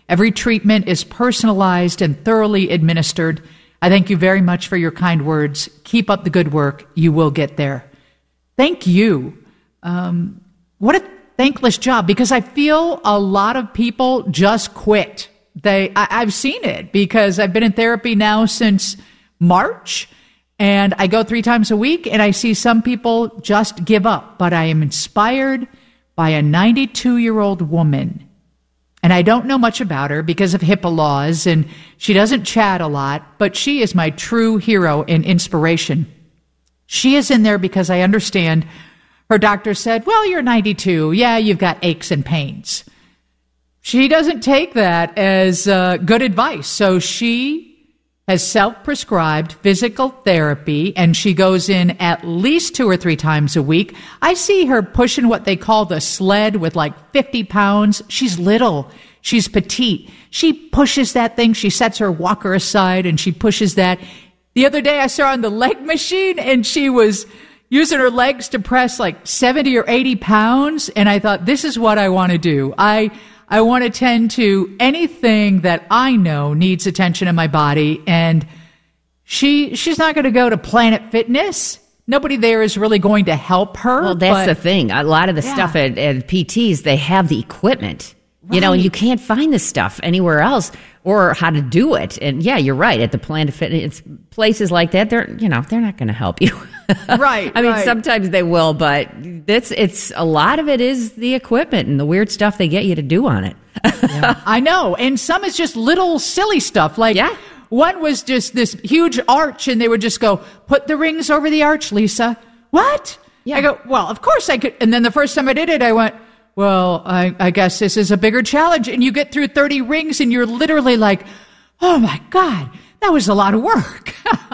Every treatment is personalized and thoroughly administered. I thank you very much for your kind words. Keep up the good work. You will get there. Thank you. What a thankless job, because I feel a lot of people just quit. I've seen it because I've been in therapy now since March, and I go 3 times a week, and I see some people just give up. But I am inspired by a 92-year-old woman. And I don't know much about her because of HIPAA laws, and she doesn't chat a lot, but she is my true hero and inspiration. She is in there because I understand her doctor said, well, you're 92. Yeah, you've got aches and pains. She doesn't take that as good advice. So she has self-prescribed physical therapy, and she goes in at least 2 or 3 times a week. I see her pushing what they call the sled with like 50 pounds. She's little. She's petite. She pushes that thing. She sets her walker aside, and she pushes that. The other day I saw her on the leg machine, and she was using her legs to press like 70 or 80 pounds. And I thought, this is what I want to do. I want to tend to anything that I know needs attention in my body. And she's not going to go to Planet Fitness. Nobody there is really going to help her. Well, that's the thing. A lot of the stuff at PTs, they have the equipment, and you can't find this stuff anywhere else or how to do it. And yeah, you're right. At the Planet Fitness, places like that, they're not going to help you. Right. I mean, sometimes they will, but it's a lot of it is the equipment and the weird stuff they get you to do on it. Yeah, I know. And some is just little silly stuff. Like one was just this huge arch, and they would just go, put the rings over the arch, Lisa. What? Yeah. I go, well, of course I could. And then the first time I did it, I went, well, I guess this is a bigger challenge. And you get through 30 rings, and you're literally like, oh my God, that was a lot of work.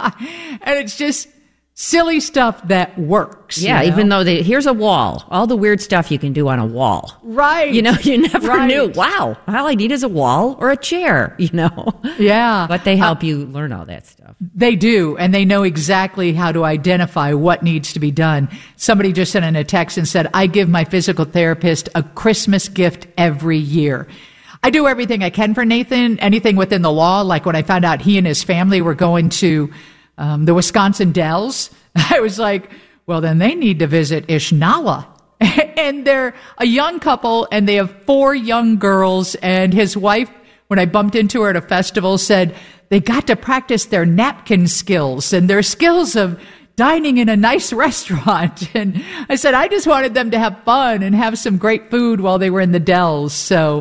And it's just silly stuff that works. Yeah, even though here's a wall. All the weird stuff you can do on a wall. Right. You never knew. Wow, all I need is a wall or a chair, Yeah. But they help you learn all that stuff. They do, and they know exactly how to identify what needs to be done. Somebody just sent in a text and said, I give my physical therapist a Christmas gift every year. I do everything I can for Nathan, anything within the law. Like when I found out he and his family were going to the Wisconsin Dells, I was like, well, then they need to visit Ishnala. And they're a young couple, and they have 4 young girls. And his wife, when I bumped into her at a festival, said they got to practice their napkin skills and their skills of dining in a nice restaurant. And I said, I just wanted them to have fun and have some great food while they were in the Dells. So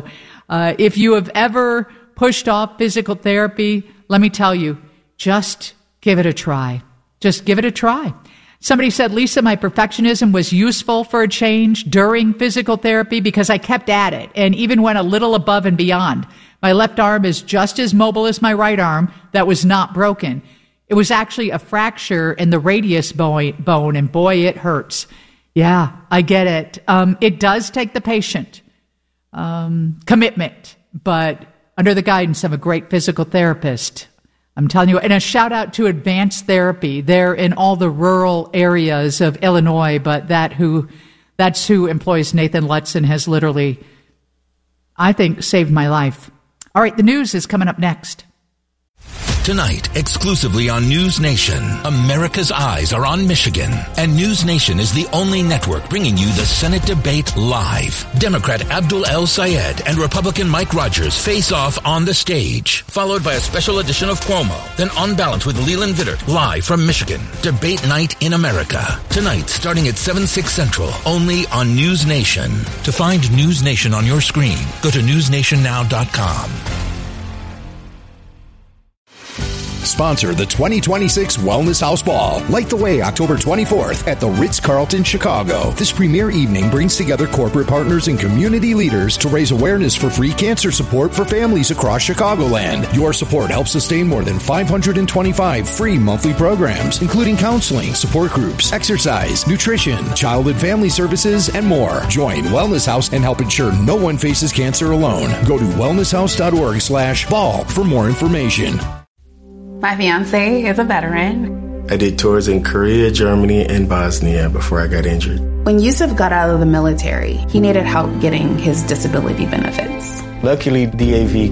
if you have ever pushed off physical therapy, let me tell you, just give it a try. Just give it a try. Somebody said, Lisa, my perfectionism was useful for a change during physical therapy because I kept at it and even went a little above and beyond. My left arm is just as mobile as my right arm. That was not broken. It was actually a fracture in the radius bone, and boy, it hurts. Yeah, I get it. It does take the patient commitment, but under the guidance of a great physical therapist, I'm telling you, and a shout out to Advanced Therapy. They're in all the rural areas of Illinois, but that's who employs Nathan Lutzen, has literally, I think, saved my life. All right, the news is coming up next. Tonight, exclusively on News Nation, America's eyes are on Michigan, and News Nation is the only network bringing you the Senate debate live. Democrat Abdul El Sayed and Republican Mike Rogers face off on the stage, followed by a special edition of Cuomo, then On Balance with Leland Vittert, live from Michigan. Debate night in America. Tonight, starting at 7/6 Central, only on News Nation. To find News Nation on your screen, go to newsnationnow.com. Sponsor the 2026 Wellness House Ball. Light the way October 24th at the Ritz-Carlton, Chicago. This premier evening brings together corporate partners and community leaders to raise awareness for free cancer support for families across Chicagoland. Your support helps sustain more than 525 free monthly programs, including counseling, support groups, exercise, nutrition, child and family services, and more. Join Wellness House and help ensure no one faces cancer alone. Go to wellnesshouse.org/ball for more information. My fiance is a veteran. I did tours in Korea, Germany, and Bosnia before I got injured. When Yusuf got out of the military, he needed help getting his disability benefits. Luckily, DAV